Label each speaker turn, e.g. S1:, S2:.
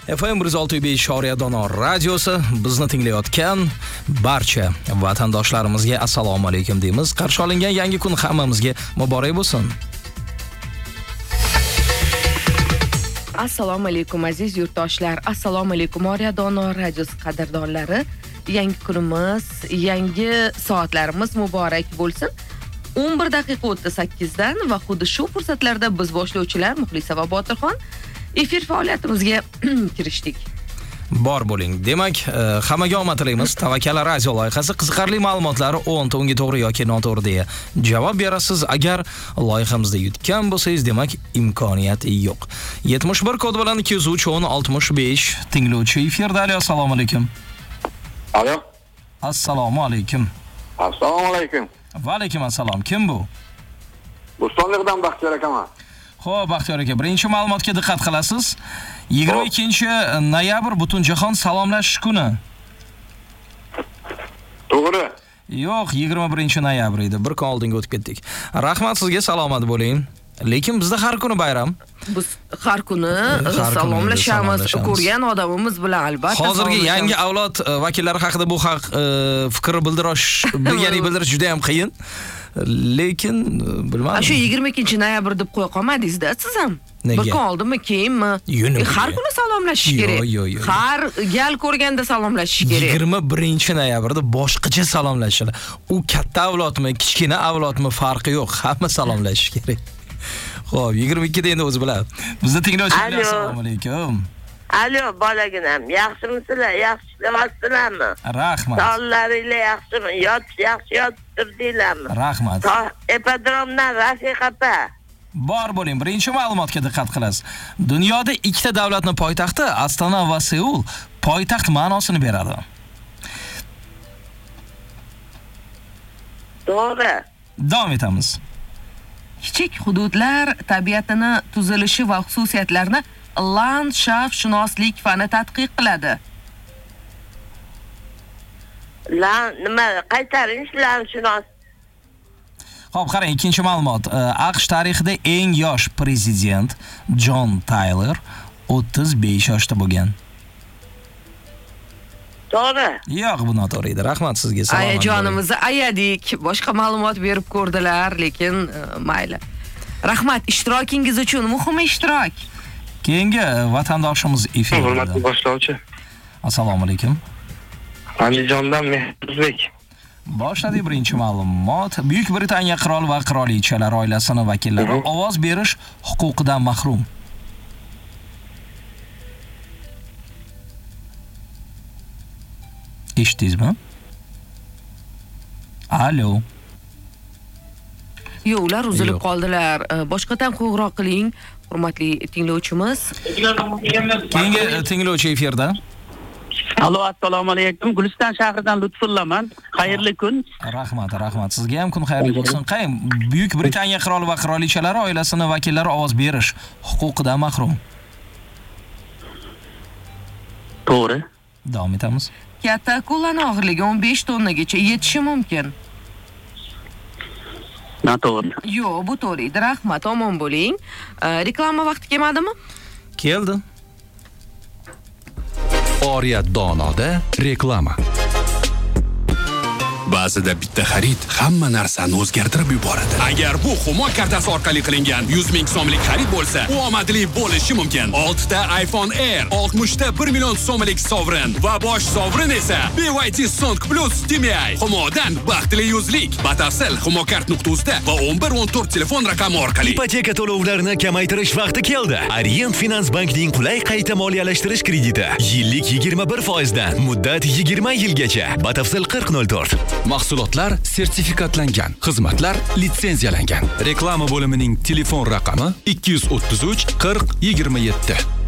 S1: FM 106.5 Dono radiosi bizni tinglayotgan barcha vatandoshlarimizga assalomu alaykum deymiz. Qarshi olingan yangi kun hammamizga muborak bo'lsin.
S2: Assalomu alaykum aziz yurtdoshlar. Assalomu alaykum Dono radiosi qadrdonlari. Yangi kunimiz, yangi soatlarimiz muborak bo'lsin. 11 daqiqa o'tdi 8 dan va xuddi shu fursatlarda biz boshlovchilar Muxlisa va Botirxon efir faoliyatimizga kirishdik.
S1: Bor bo'ling. Demak, hammaga omad tilaymiz. Tavakkal radio loyihasi qiziqarli ma'lumotlari 10 unga to'g'ri yoki noto'g'ri deya javob berasiz. Agar loyihamizda yutgan bo'lsangiz, demak imkoniyat yo'q. 71 kod bilan 203 65 tinglovchi efirda. Assalomu alaykum.
S3: Alo.
S1: Assalomu alaykum.
S3: Assalomu alaykum.
S1: Va alaykum assalom. Kim bu?
S3: Bo'stonliqdan Baxtiyor akaman.
S1: Xo'p, Baxtiyor aka, birinchi ma'lumotga diqqat qilasiz. 22-noyabr butun jahon salomlashish kuni.
S3: To'g'ri.
S1: Yo'q, 21-noyabr edi. Bir kun oldinga o'tib ketdik. Rahmat sizga, salomat bo'ling. Lekin bizda har kuni bayram.
S2: Biz har kuni salomlashamiz, ko'rgan odamimiz bilan albatta.
S1: Hozirgi yangi avlod vakillari haqida bu fikr bildirish juda ham qiyin. Lekin bilmadim.
S2: Shu 22-noyabr deb qo'ya qolmadingiz-da siz ham. Bir kun oldinmi, keyinmi? Har kuni salomlashish kerak. Har gal ko'rganda salomlashish kerak.
S1: 21-noyabrda boshqacha salomlashadi. U katta avlodmi, kichkina avlodmi farqi yo'q. Hamma salomlashish kerak. Xo'p, 22 da endi o'zi biladi. Bizni tinglovchilar assalomu alaykum.
S4: Alo, bolaginam, yaxshimisizlar? Yaxshi ishlayapsizlarmi?
S1: Rahmat.
S4: Sonlaringlar yaxshimi? Yaxshi yotibdilarmi?
S1: Rahmat.
S4: Epodromdan Rafiq opa.
S1: Bor bo'ling, birinchi ma'lumotga diqqat qilasiz. Dunyoda ikkita davlatning poytaxti, Astana va Seul, poytaxt ma'nosini beradi.
S4: To'g'ri.
S1: Davom etamiz.
S2: Kichik hududlar tabiatini tuzilishi va xususiyatlarini landshaftshunoslik fani tadqiq qiladi.
S4: Nima qaytaringiz landshunos?
S1: Xo'p, qarang, ikkinchi ma'lumot. AQSh tarixida eng yosh prezident Jon Tayler 35 yoshda bo'lgan.
S4: To'g'ri.
S1: Yo'q, bu noto'g'ri edi. Rahmat sizga, salomat.
S2: Jonimizni ayadik. Boshqa ma'lumot berib ko'rdilar, lekin mayli. Rahmat ishtirokingiz uchun, muhim ishtirok.
S1: Keyingi vatandoshimiz efirda.
S3: Hurmatli boshlovchi.
S1: Assalomu alaykum.
S3: Andijondan Mehribek.
S1: Boshladik birinchi ma'lumot. Buyuk Britaniya qirol va qirolichalar oilasini vakillari ovoz berish huquqidan mahrum. Eshitdingizmi? Alo.
S2: Yo'q, ular uzilib qoldilar. Boshqadan qo'ng'iroq qiling, hurmatli tinglovchimiz.
S1: Keyingi tinglovchi efirda.
S5: Alo, assalomu alaykum. Guliston shahridan Lutfullaman. Xayrli kun.
S1: Rahmat. Sizga ham kun xayrli bo'lsin. Qaym, Buyuk Britaniya qirol va qirolichalari oilasini vakillari ovoz berish huquqidan mahrum.
S5: To'g'ri.
S1: Davom etamiz.
S2: Katta akulaning og'irligi 15 tonnagacha yetishi mumkin.
S5: Noto'g'ri.
S2: Yo'q, bu to'g'ri edi. Rahmat, omon bo'ling. Reklama vaqti kelmadimi?
S1: Keldi.
S6: Donoda reklama. Ba'zida bitta xarid hamma narsani o'zgartirib yuboradi. Agar bu Humo kartasi orqali qilingan 100 ming so'mlik xarid bo'lsa, u omadli bo'lishi mumkin. 6 ta iPhone Air, 60 ta 1 million so'mlik sovrin va bosh sovrin esa BYD Song Plus TMI. Humodan baxtli yuzlik. Batafsil humokart.uz da va 1114 telefon raqami orqali.
S7: Ipoteka to'lovlarini kamaytirish vaqti keldi. Orient Finans Bankning qulay qayta moliyalashtirish krediti. Yillik 21% dan, muddat 20 yilgacha. Batafsil 4004.
S6: Mahsulotlar sertifikatlangan, xizmatlar litsenziyalangan. Reklama bo'limining telefon raqami 233 40 27.